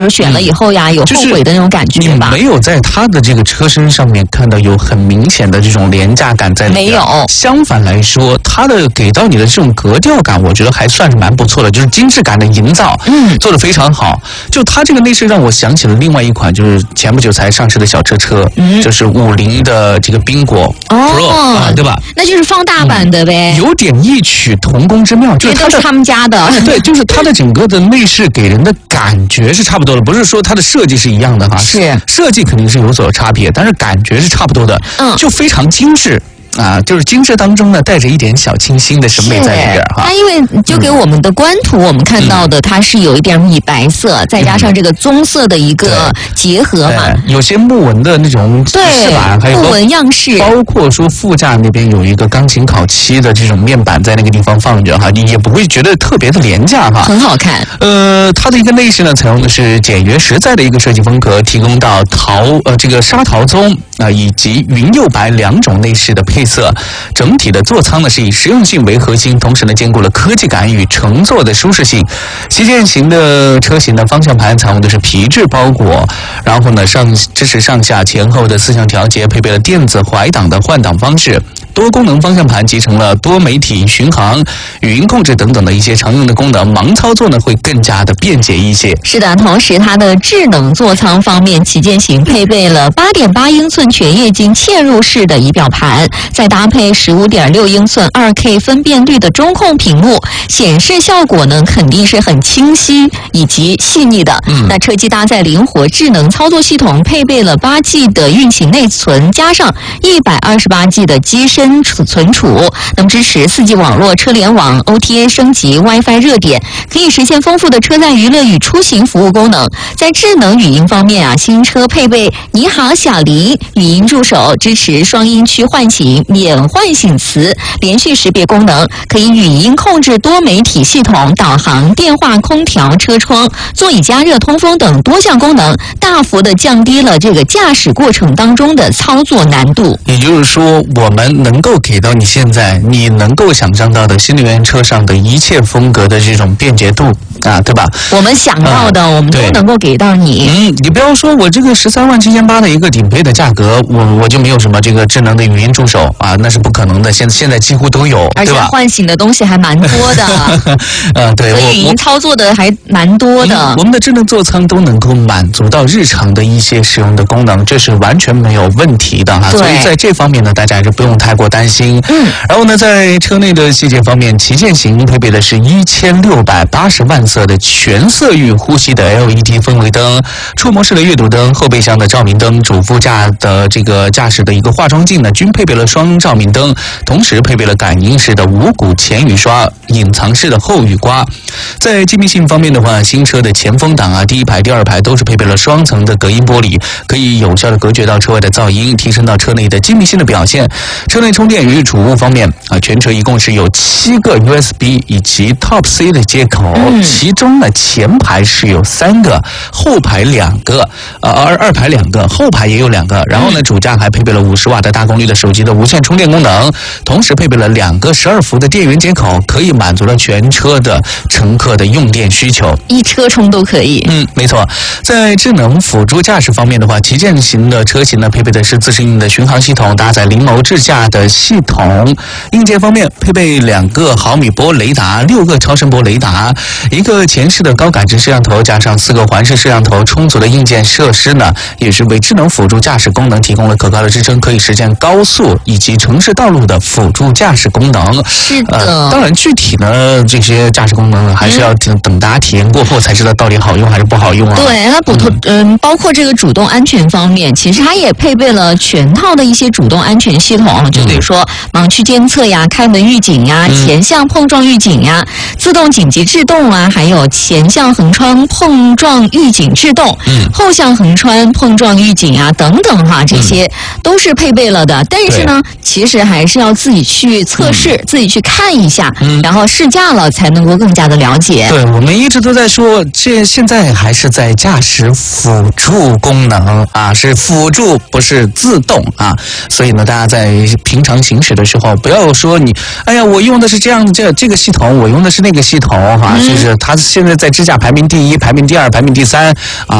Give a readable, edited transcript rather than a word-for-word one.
选了以后呀，有后悔的那种感觉吧？ 你没有在它的这个车身上面看到有很明显的这种廉价感在里面， 没有。 相反来说，它的给到你的这种格调感，我觉得还算是蛮不错的，就是精致感的营造，做得非常好。就它这个内饰让我想起了另外一款，就是前不久才上市的小车，就是50的这个宾果 Pro 对吧？ 那就是放大版的呗， 有点异曲同工之妙，就是他们家的， 对，就是它的整个的内饰给人的感觉是差不多的，不是说它的设计是一样的哈， 是设计肯定是有所差别，但是感觉是差不多的，就非常精致。就是精致当中呢，带着一点小清新的审美在里边哈。 它因为就给我们的官图，我们看到的它是有一点米白色，再加上这个棕色的一个结合嘛， 有些木纹的那种饰板，还有木纹样式， 包括说副驾那边有一个钢琴烤漆的这种面板在那个地方放着哈，你也不会觉得特别的廉价哈， 很好看。 它的一个内饰呢，采用的是简约实在的一个设计风格，提供到这个沙桃棕以及云釉白2种内饰的配色，整体的座舱呢是以实用性为核心，同时呢兼顾了科技感与乘坐的舒适性。旗舰型的车型的方向盘采用的是皮质包裹，然后呢支持上下前后的4项调节，配备了电子怀档的换挡方式。多功能方向盘集成了多媒体巡航、语音控制等等的一些常用的功能，盲操作呢会更加的便捷一些。 是的，同时它的智能座舱方面，旗舰型配备了8.8英寸全液晶嵌入式的仪表盘，再搭配15.6英寸2K 分辨率的中控屏幕，显示效果呢肯定是很清晰以及细腻的。那车机搭载灵活智能操作系统，配备了8G 的运行内存，加上128G 的机身存储，那么支持4G 网络、车联网、OTA 升级、WiFi 热点，可以实现丰富的车载娱乐与出行服务功能。在智能语音方面新车配备你好小黎语音助手，支持双音区唤醒、免唤醒词、连续识别功能，可以语音控制多媒体系统、导航、电话、空调、车窗、座椅加热、通风等多项功能，大幅的降低了这个驾驶过程当中的操作难度。 也就是说，我们能够给到你现在你能够想象到的新能源车上的一切风格的这种便捷度对吧？ 我们想到的，我们都能够给到你。 你不要说我这个13.7万的一个顶配的价格，我就没有什么这个智能的语音助手那是不可能的。现在几乎都有， 而且唤醒的东西还蛮多的。 对， 语音操作的还蛮多的。 我们的智能座舱都能够满足到日常的一些使用的功能，这是完全没有问题的所以在这方面呢，大家还是不用太过担心。然后呢，在车内的细节方面，旗舰型配备的是1680万色的全色域呼吸的 LED 氛围灯、触摸式的阅读灯、后备箱的照明灯、主副驾的这个驾驶的一个化妆镜呢，均配备了双照明灯，同时配备了感应式的无骨前雨刷、隐藏式的后雨刮。在机密性方面的话，新车的前风挡第一排、第二排都是配备了双层的隔音玻璃，可以有效的隔绝到车外的噪音，提升到车内的机密性的表现。车内充电与储物方面全车一共是有7个 USB 以及 Type-C 的接口，其中呢前排是有3个，后排2个，二排2个，后排也有2个。然后呢，主驾还配备了50瓦的大功率的手机的无线充电功能，同时配备了2个12伏的电源接口，可以满足了全车的乘客的用电需求， 一车充都可以。 没错。在智能辅助驾驶方面的话，旗舰型的车型呢配备的是自适应的巡航系统，搭载灵眸智驾的系统。硬件方面配备2个毫米波雷达、6个超声波雷达、1个前视的高感知摄像头，加上4个环视摄像头，充足的硬件设施呢，也是为智能辅助驾驶功能提供了可靠的支撑，可以实现高速以及城市道路的辅助驾驶功能。 是的， 当然具体呢这些驾驶功能还是要等大家体验过后才知道到底好用还是不好用对，它包括这个主动安全方面，其实它也配备了全套的一些主动安全系统，就比如说盲区监测呀、开门预警呀、前向碰撞预警呀、自动紧急制动还有前向横穿碰撞预警制动、后向横穿碰撞预警等等这些都是配备了的。但是呢，其实还是要自己去测试，自己去看一下，然后后试驾了，才能够更加的了解。 对，我们一直都在说，现在还是在驾驶辅助功能啊，是辅助，不是自动啊。所以呢，大家在平常行驶的时候，不要说你，哎呀，我用的是这样这个系统，我用的是那个系统哈，就是它现在在支架排名第1、排名第2、排名第3啊。